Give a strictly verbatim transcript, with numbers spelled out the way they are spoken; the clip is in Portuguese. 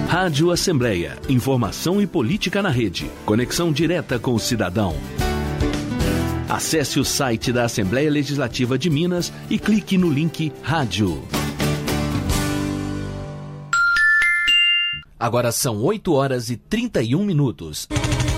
Rádio Assembleia. Informação e política na rede. Conexão direta com o cidadão. Acesse o site da Assembleia Legislativa de Minas e clique no link Rádio. Agora são oito horas e trinta e um minutos.